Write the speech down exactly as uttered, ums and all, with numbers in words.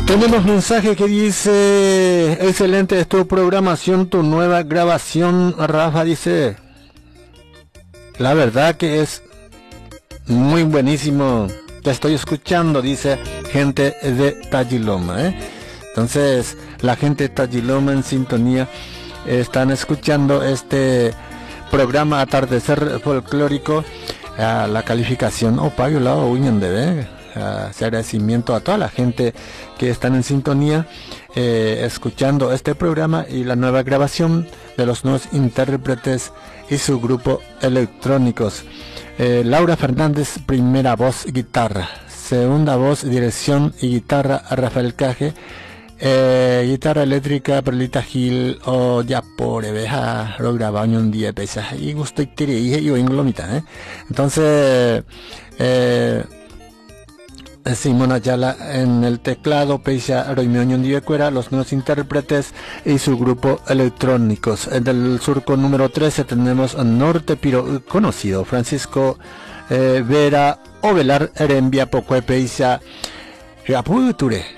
Tenemos mensaje que dice: excelente es tu programación, tu nueva grabación. Rafa dice: la verdad que es muy buenísimo, te estoy escuchando, dice gente de Tagiloma, ¿eh? Entonces la gente de Tagiloma en sintonía eh, están escuchando este programa Atardecer Folclórico. A la calificación Opa yo la uñan de ver. Hace agradecimiento a toda la gente que están en sintonía eh, escuchando este programa y la nueva grabación de los nuevos intérpretes y su grupo electrónicos. eh, Laura Fernández, primera voz guitarra, segunda voz dirección y guitarra Rafael Caje, eh, guitarra eléctrica Perlita Gil o ya por eveja lo grabaron un día pesa y gusto y tire y yo en glomita, ¿eh? Entonces eh, Simón Ayala en el teclado, Peisa Roimión de Cuera, los nuevos intérpretes y su grupo electrónicos. En el surco número trece tenemos a Norte Piro conocido, Francisco eh, Vera Ovelar Erembia Poco Peisa Raputure.